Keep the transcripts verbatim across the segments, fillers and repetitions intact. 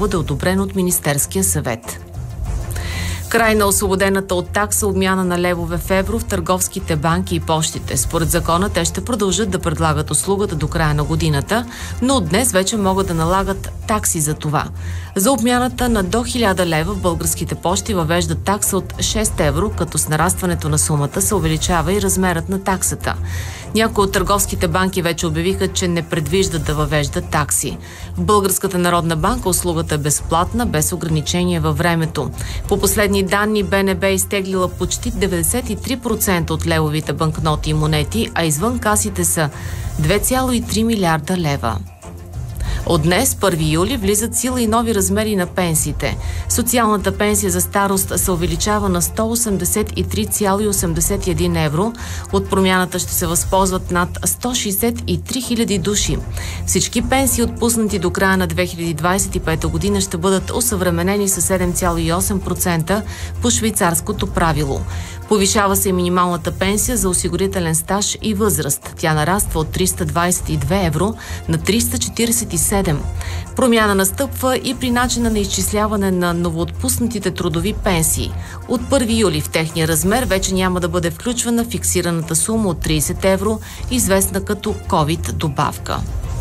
бъде одобрен от Министерския съвет. Край на освободената от такса обмяна на левове в евро в търговските банки и пощите. Според закона те ще продължат да предлагат услугата до края на годината, но от днес вече могат да налагат такси за това. За обмяната на до хиляда лева в българските пощи въвеждат такса от шест евро, като с нарастването на сумата се увеличава и размерът на таксата. Някои от търговските банки вече обявиха, че не предвиждат да въвеждат такси. В Българската народна банка услугата е безплатна, без ограничение във времето. По последни данни Б Н Б е изтеглила почти деветдесет и три процента от левовите банкноти и монети, а извън касите са две цяло и три милиарда лева. От днес, първи юли, влизат сила и нови размери на пенсиите. Социалната пенсия за старост се увеличава на сто осемдесет и три цяло и осемдесет и един евро. От промяната ще се възползват над сто шейсет и три хиляди души. Всички пенсии, отпуснати до края на две хиляди двадесет и пета година, ще бъдат осъвременени с седем цяло и осем процента по швейцарското правило. Повишава се минималната пенсия за осигурителен стаж и възраст. Тя нараства от триста двадесет и две евро на триста четиридесет и седем. Промяна настъпва и при начина на изчисляване на новоотпуснатите трудови пенсии. От първи юли в техния размер вече няма да бъде включвана фиксираната сума от тридесет евро, известна като ковид добавка.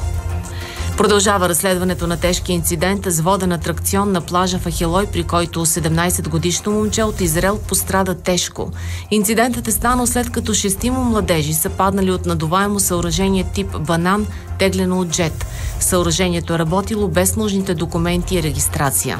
Продължава разследването на тежки инцидент с воден атракцион на плажа в Ахелой, при който седемнадесетгодишно момче от Израел пострада тежко. Инцидентът е станал след като шестима младежи са паднали от надуваемо съоръжение тип банан, теглено от джет. Съоръжението е работило без нужните документи и регистрация.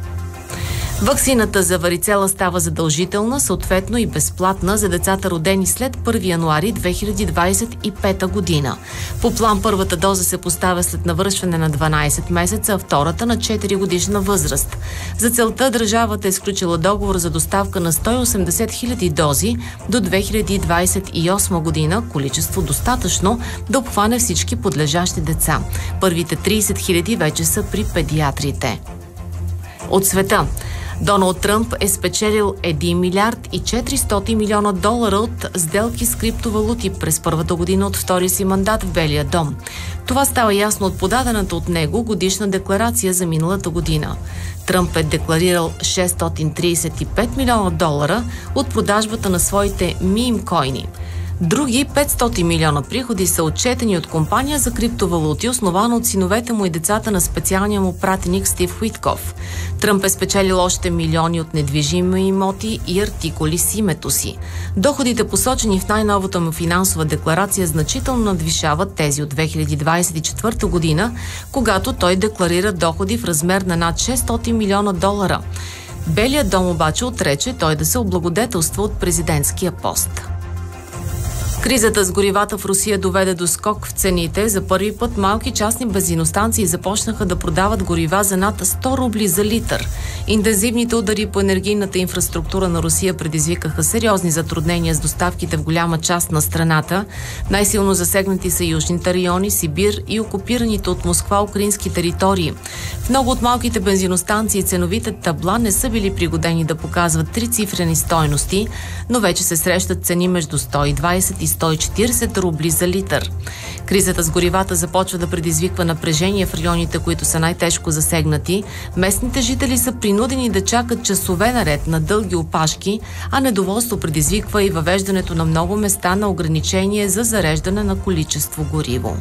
Ваксината за варицела става задължителна, съответно и безплатна за децата, родени след първи януари две хиляди двадесет и пета година. По план първата доза се поставя след навършване на дванадесет месеца, а втората на четири годишна възраст. За целта държавата е изключила договор за доставка на сто и осемдесет хиляди дози до две хиляди двадесет и осма година, количество достатъчно да обхване всички подлежащи деца. Първите тридесет хиляди вече са при педиатрите. От света. Доналд Тръмп е спечелил един милиард и четиристотин милиона долара от сделки с криптовалути през първата година от втория си мандат в Белия дом. Това става ясно от подадената от него годишна декларация за миналата година. Тръмп е декларирал шестстотин тридесет и пет милиона долара от продажбата на своите миймкойни. Други петстотин милиона приходи са отчетени от компания за криптовалути, основана от синовете му и децата на специалния му пратеник Стив Уитков. Тръмп е спечелил още милиони от недвижими имоти и артикули с името си. Доходите, посочени в най-новата му финансова декларация, значително надвишават тези от две хиляди двадесет и четвърта година, когато той декларира доходи в размер на над шестстотин милиона долара. Белият дом обаче отрече той да се облагодетелства от президентския пост. Кризата с горивата в Русия доведе до скок в цените. За първи път малки частни бензиностанции започнаха да продават горива за над сто рубли за литър. Интензивните удари по енергийната инфраструктура на Русия предизвикаха сериозни затруднения с доставките в голяма част на страната. Най-силно засегнати са южните райони, Сибир и окупираните от Москва украински територии. В много от малките бензиностанции ценовите табла не са били пригодени да показват трицифрени стойности, но вече се срещат цени между сто и двадесет и сто и четиридесет рубли за литър. Кризата с горивата започва да предизвиква напрежение в районите, които са най-тежко засегнати. Местните жители са принудени да чакат часове наред на дълги опашки, а недоволство предизвиква и въвеждането на много места на ограничение за зареждане на количество гориво.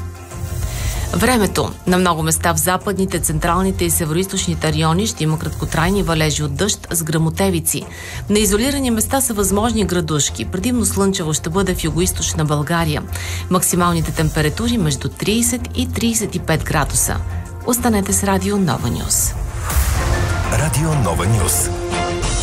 Времето. На много места в западните, централните и североизточните райони ще има краткотрайни валежи от дъжд с гръмотевици. На изолирани места са възможни градушки. Предимно слънчево ще бъде в югоизточна България. Максималните температури между тридесет и тридесет и пет градуса. Останете с Радио Нова Нюз. Радио Нова Нюз.